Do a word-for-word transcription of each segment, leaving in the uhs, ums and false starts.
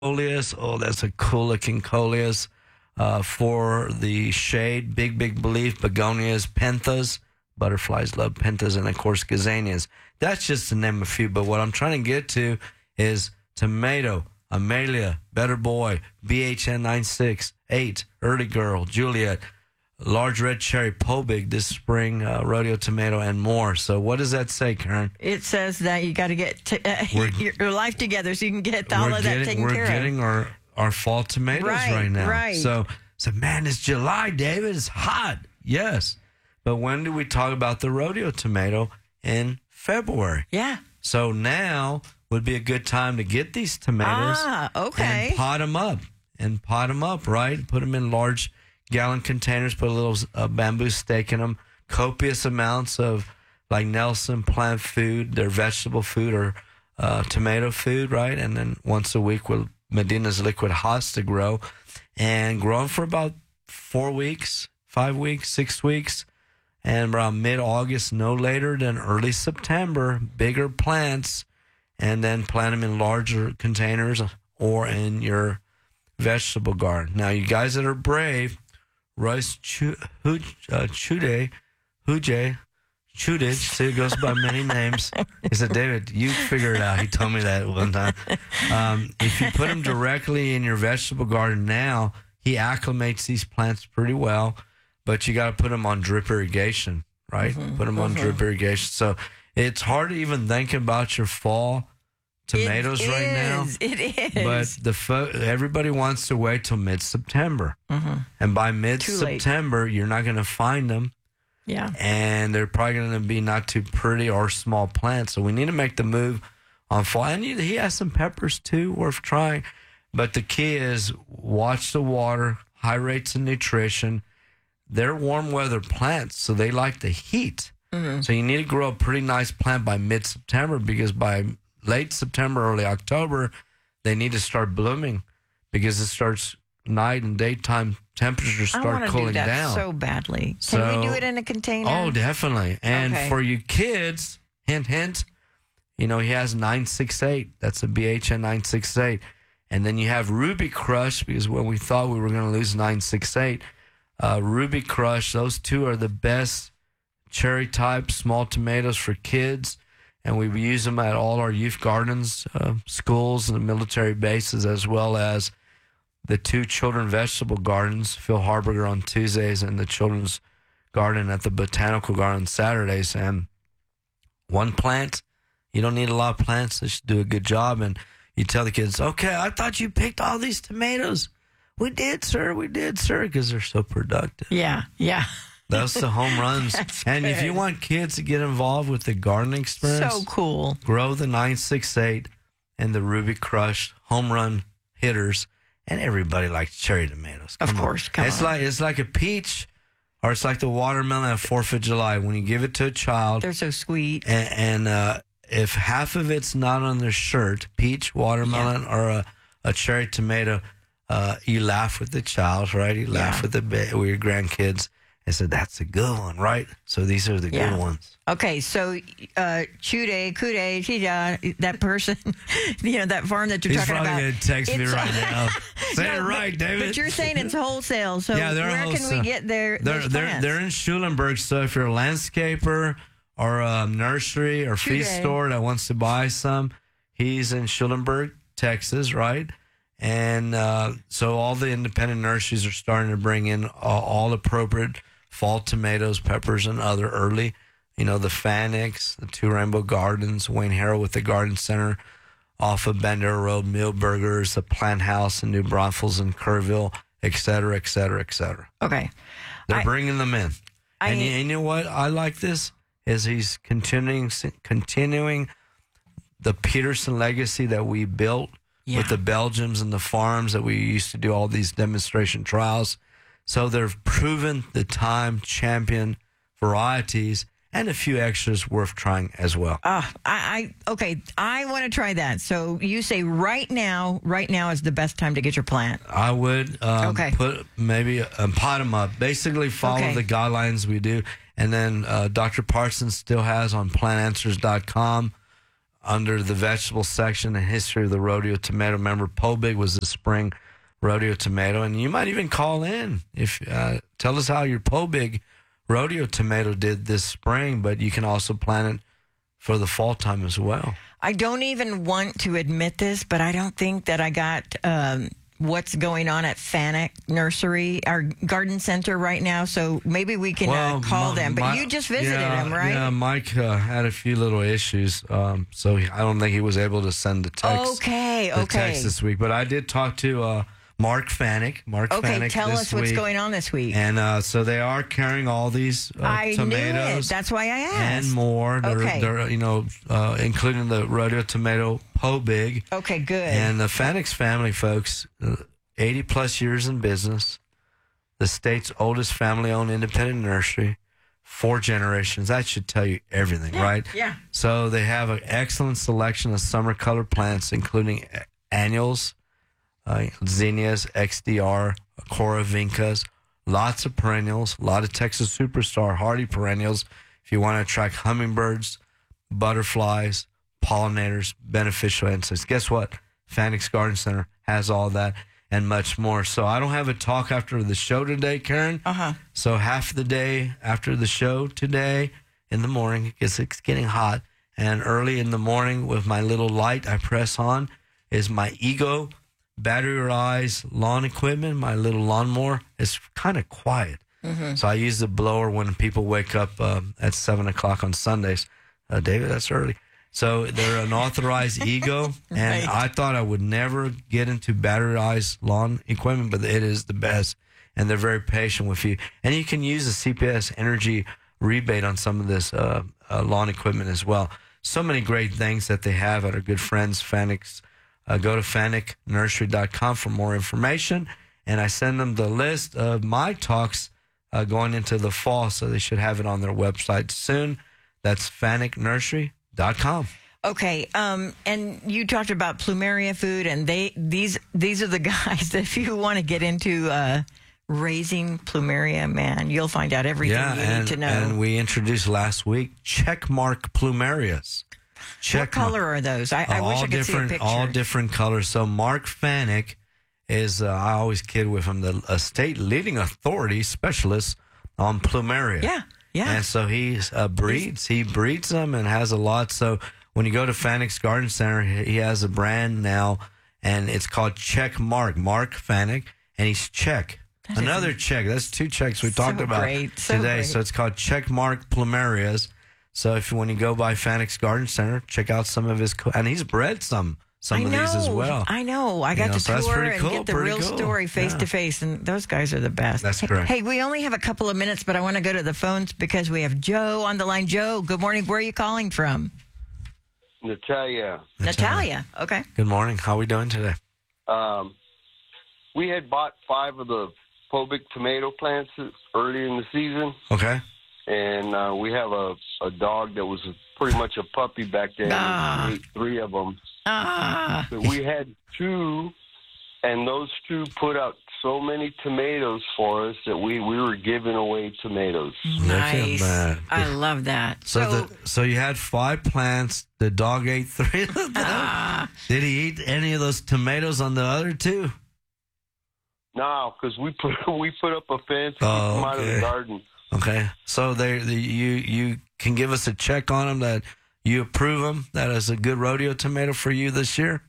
coleus. Oh, that's a cool looking coleus. Uh, for the shade, big, big leaf, begonias, penthas. Butterflies love penthas, and of course, gazanias. That's just to name a few. But what I'm trying to get to is tomato, Amelia, Better Boy, B H N nine six eight, Early Girl, Juliet, Large Red Cherry, Pobig this spring, uh, Rodeo Tomato, and more. So what does that say, Karen? It says that you got to get t- uh, your, your life together so you can get all of getting, that taken we're care of. We're getting of. our, our fall tomatoes right, right now. Right. So, so, man, it's July, David. It's hot. Yes. But when do we talk about the rodeo tomato? In February. Yeah. So now would be a good time to get these tomatoes. Ah, okay. And pot them up. And pot them up, right? Put them in large gallon containers. Put a little uh, bamboo stake in them. Copious amounts of, like Nelson plant food, their vegetable food or uh, tomato food, right? And then once a week with Medina's Liquid Haas to grow. And grow them for about four weeks, five weeks, six weeks. And around mid-August, no later than early September, bigger plants, and then plant them in larger containers or in your vegetable garden. Now, you guys that are brave, Royce Chude, uh, Chude, Huje, Chudich, see, it goes by many names. He said, David, you figure it out. He told me that one time. Um, if you put them directly in your vegetable garden now, he acclimates these plants pretty well. But you got to put them on drip irrigation, right? Mm-hmm, put them on mm-hmm. drip irrigation. So it's hard to even think about your fall tomatoes it right is, now. It is. But the fo- everybody wants to wait till mid-September. Mm-hmm. And by mid-September, you're not going to find them. Yeah. And they're probably going to be not too pretty or small plants. So we need to make the move on fall. And he has some peppers, too, worth trying. But the key is watch the water, high rates of nutrition. They're warm weather plants, so they like the heat. Mm-hmm. So you need to grow a pretty nice plant by mid-September because by late September, early October, they need to start blooming because it starts night and daytime temperatures start I want to cooling do that down so badly. Can so, we do it in a container? Oh, definitely. And okay. for you kids, hint, hint, you know, he has nine six eight. That's a B H N nine six eight. And then you have Ruby Crush because when we thought we were going to lose nine six eight, Uh, Ruby Crush, those two are the best cherry type small tomatoes for kids, and we use them at all our youth gardens, uh, schools, and military bases, as well as the two children vegetable gardens, Phil Harberger on Tuesdays and the children's garden at the Botanical Garden on Saturdays. And one plant, you don't need a lot of plants, they should do a good job. And you tell the kids, okay, I thought you picked all these tomatoes. We did, sir. We did, sir, because they're so productive. Yeah, yeah. That's the home runs. And good. If you want kids to get involved with the gardening experience, so cool. Grow the nine six eight and the Ruby Crush home run hitters. And everybody likes cherry tomatoes. Come of course, on. come it's on. like it's like a peach, or it's like the watermelon at Fourth of July. When you give it to a child, they're so sweet. And, and uh, if half of it's not on their shirt, peach, watermelon, yeah. or a, a cherry tomato. Uh, you laugh with the child, right? You laugh yeah. with the with your grandkids and said, that's a good one, right? So these are the yeah. good ones. Okay, so uh, Chude, Kude, Chija, that person, you know, that farm that you're He's talking about. He's probably going to text me right now. Say no, it right, but, David. But you're saying it's wholesale, so yeah, where wholesale. can we get their they're, they're, they're in Schulenburg, so if you're a landscaper or a nursery or feed store that wants to buy some, he's in Schulenburg, Texas, right? And uh, so all the independent nurseries are starting to bring in all, all appropriate fall tomatoes, peppers, and other early. You know, the Fanix, the Two Rainbow Gardens, Wayne Harrell with the Garden Center off of Bandera Road, Millburgers, the Plant House in New Braunfels and Kerrville, et cetera, et cetera, et cetera. Okay. They're I, bringing them in. I, and, you, and you know what I like this? Is he's continuing continuing the Peterson legacy that we built. Yeah. With the Belgians and the farms that we used to do all these demonstration trials. So they've proven the time champion varieties and a few extras worth trying as well. Uh, I, I okay, I want to try that. So you say right now, right now is the best time to get your plant. I would um, okay. put maybe um, pot them up. Basically follow okay. the guidelines we do. And then uh, Doctor Parsons still has on plant answers dot com under the vegetable section, the history of the rodeo tomato. Remember, Pobig was the spring rodeo tomato, and you might even call in if uh, tell us how your Pobig rodeo tomato did this spring. But you can also plant it for the fall time as well. I don't even want to admit this, but I don't think that I got um, what's going on at Fanek Nursery, our garden center right now. So maybe we can Well, uh, call my- them. But my- you just visited yeah, him, right? Yeah, Mike uh, had a few little issues, um, so I don't think he was able to send the text. Okay, the okay. text this week. But I did talk to uh, Mark Fanek. Mark Okay, Fanek tell this us what's week. going on this week. And uh, so they are carrying all these uh, I tomatoes. knew it. That's why I asked. And more. They're, Okay. they're you know, uh, including the rodeo tomato Pobig. Okay, good. And the Fanix family, folks, uh, eighty plus years in business, the state's oldest family-owned independent nursery, four generations. That should tell you everything, right? yeah. So they have an excellent selection of summer color plants, including annuals, uh, zinnias, X D R, coravincas, lots of perennials, a lot of Texas Superstar hardy perennials. If you want to attract hummingbirds, butterflies, pollinators, beneficial insects. Guess what? Fanix Garden Center has all that and much more. So I don't have a talk after the show today, Karen. Uh-huh. So half the day after the show today in the morning, because it's getting hot, and early in the morning with my little light I press on is my Ego battery-rise lawn equipment, my little lawnmower. It's kind of quiet. Mm-hmm. So I use the blower when people wake up um, at seven o'clock on Sundays. Uh, David, that's early. So they're an authorized Ego, and Right. I thought I would never get into batterized lawn equipment, but it is the best, and they're very patient with you. And you can use the C P S energy rebate on some of this uh, uh, lawn equipment as well. So many great things that they have at our good friends, Fanix. Uh, go to fanek nursery dot com for more information, and I send them the list of my talks uh, going into the fall, so they should have it on their website soon. That's fanek nursery dot com. Okay, um, and you talked about plumeria food, and they these these are the guys that if you want to get into uh, raising plumeria, man, you'll find out everything Yeah, you and, need to know. and we introduced last week checkmark plumerias. What color are those? I, I all wish I could different, see a picture. all different colors. So Mark Fanek is, uh, I always kid with him, the a state leading authority specialist on plumeria. Yeah, yeah. And so he uh, breeds, he breeds them and has a lot. So when you go to Fanix Garden Center, he has a brand now, and it's called Check Mark, Mark Fanek, and he's Czech. That is Another Czech. That's two Czechs we so talked about great, so today. great. So it's called Check Mark Plumerias. So if when you go by Fanix Garden Center, check out some of his, co- and he's bred some some I of know, these as well. I know. I got know, to so that's tour pretty and cool, get the pretty real cool. story face Yeah. to face, and those guys are the best. That's Hey- correct. Hey, we only have a couple of minutes, but I want to go to the phones because we have Joe on the line. Joe, good morning. Where are you calling from? Natalia. Natalia. Okay. Good morning. How are we doing today? Um, we had bought five of the Pobig tomato plants early in the season, Okay. and uh, we have a, a dog that was pretty much a puppy back then. Ah. We ate three of them. Ah. But we had two, and those two put out so many tomatoes for us that we, we were giving away tomatoes. Look at Nice. that. I love that. So, So, the, so you had five plants. The dog ate three of them. ah, Did he eat any of those tomatoes on the other two? No, because we put we put up a fence to Oh, keep them out of okay. the garden. Okay. So they, the, you you can give us a check on them that you approve them. That is a good rodeo tomato for you this year.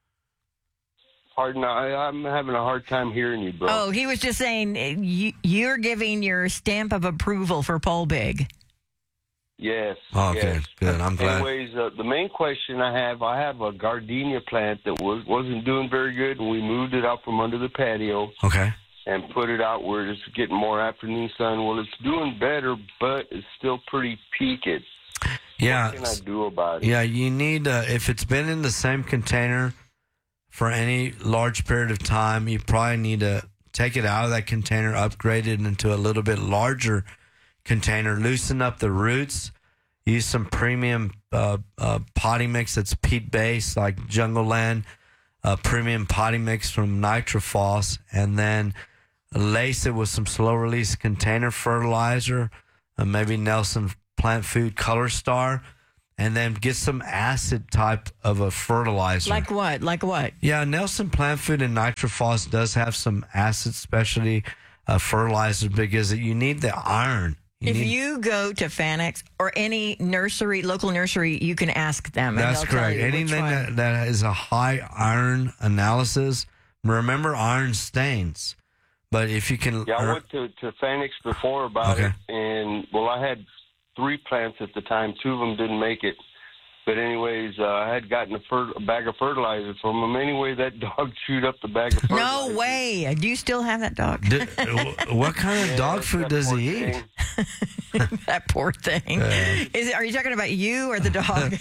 Pardon, I, I'm having a hard time hearing you, bro. oh, he was just saying uh, you, you're giving your stamp of approval for Paul Big. Yes. Oh, okay. yes. Good. I'm glad. Anyways, uh, the main question I have, I have a gardenia plant that was, wasn't doing very good, and we moved it out from under the patio Okay. and put it out where it's getting more afternoon sun. Well, it's doing better, but it's still pretty peaked. Yeah. What can I do about it? Yeah, you need, uh, if it's been in the same container for any large period of time, you probably need to take it out of that container, upgrade it into a little bit larger container, loosen up the roots, use some premium uh, uh, potting mix that's peat based, like Jungle Land, uh, premium potting mix from Nitrophos, and then lace it with some slow release container fertilizer, uh, maybe Nelson Plant Food Color Star. and then get some acid type of a fertilizer. Like what? Like what? Yeah, Nelson Plant Food and Nitrophos does have some acid specialty uh, fertilizer because you need the iron. You if need, you go to Fanex or any nursery, local nursery, you can ask them. And that's they'll tell correct. you which Anything one. that, that is a high iron analysis, remember iron stains. But if you can... Yeah, I er, went to, to Phoenix before about Okay. it, and, well, I had three plants at the time. Two of them didn't make it. But anyways, uh, I had gotten a, fer- a bag of fertilizer from him. Anyway, that dog chewed up the bag of fertilizer. No way. Do you still have that dog? d- what kind of Yeah, dog that food does poor he eat? thing. That poor thing. Is it, are you talking about you or the dog?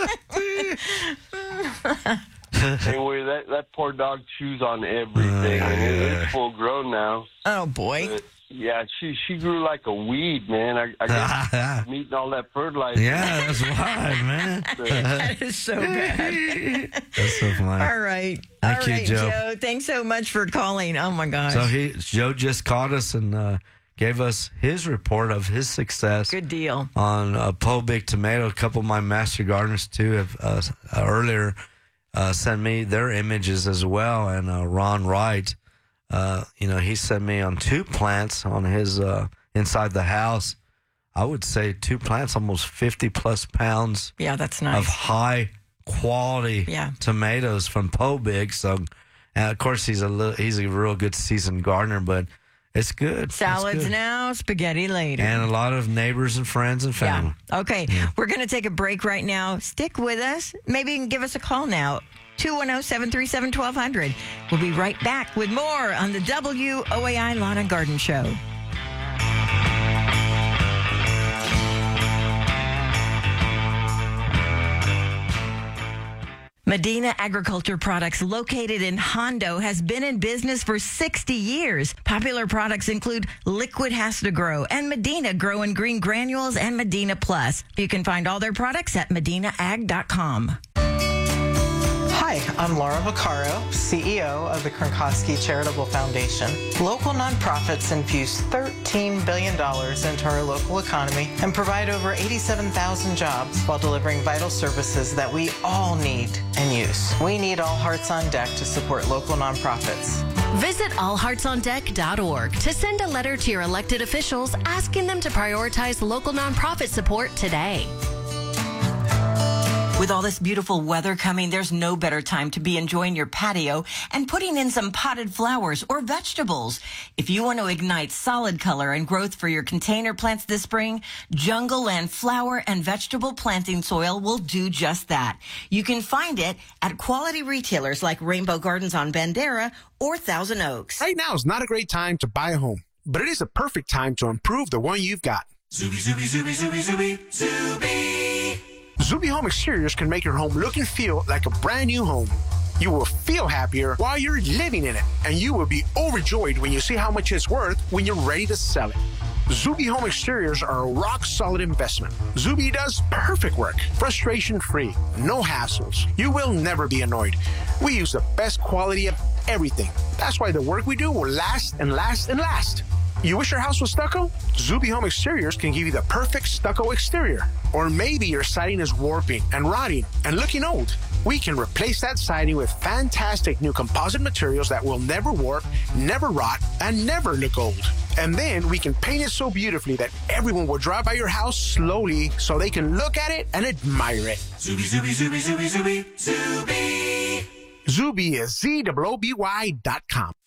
Anyway, that, that poor dog chews on everything, and it, it's full grown now. Oh, boy. But, yeah, she she grew like a weed, man. I, I guess from eating all that fertilizer. Yeah, that's why, man. That is so bad. That's so funny. All right. Thank All you, right, Joe. Thanks so much for calling. Oh, my gosh. So he Joe just called us and uh, gave us his report of his success Good deal. on uh, Po Big Tomato. A couple of my master gardeners too have uh, uh, earlier uh, sent me their images as well, and uh, Ron Wright. Uh, you know, he sent me on two plants on his uh, inside the house. I would say two plants, almost fifty plus pounds Yeah, that's of nice. high quality Yeah. tomatoes from Po Big. So, and of course, he's a little, he's a real good seasoned gardener, but it's good. It's Salads good. now, spaghetti later. And a lot of neighbors and friends and family. Yeah. Okay. We're going to take a break right now. Stick with us. Maybe you can give us a call now. two one zero, seven three seven, one two zero zero. We'll be right back with more on the W O A I Lawn and Garden Show. Medina Agriculture Products, located in Hondo, has been in business for sixty years. Popular products include Liquid Has to Grow and Medina Grow and Green Granules and Medina Plus. You can find all their products at medina ag dot com. Hi, I'm Laura Vaccaro, C E O of the Kronkowski Charitable Foundation. Local nonprofits infuse thirteen billion dollars into our local economy and provide over eighty-seven thousand jobs while delivering vital services that we all need and use. We need all hearts on deck to support local nonprofits. Visit all hearts on deck dot org to send a letter to your elected officials asking them to prioritize local nonprofit support today. With all this beautiful weather coming, there's no better time to be enjoying your patio and putting in some potted flowers or vegetables. If you want to ignite solid color and growth for your container plants this spring, Jungle Land flower and vegetable planting soil will do just that. You can find it at quality retailers like Rainbow Gardens on Bandera or Thousand Oaks. Right now is not a great time to buy a home, but it is a perfect time to improve the one you've got. Zuby, Zuby, Zuby, Zuby, Zuby, Zuby. Zuby Home Exteriors can make your home look and feel like a brand new home. You will feel happier while you're living in it, and you will be overjoyed when you see how much it's worth when you're ready to sell it. Zuby Home Exteriors are a rock-solid investment. Zuby does perfect work, frustration-free, no hassles. You will never be annoyed. We use the best quality of everything. That's why the work we do will last and last and last. You wish your house was stucco? Zuby Home Exteriors can give you the perfect stucco exterior. Or maybe your siding is warping and rotting and looking old. We can replace that siding with fantastic new composite materials that will never warp, never rot, and never look old. And then we can paint it so beautifully that everyone will drive by your house slowly so they can look at it and admire it. Zuby, Zuby, Zuby, Zuby, Zuby, Zuby. Zuby is Z O O B Y dot com.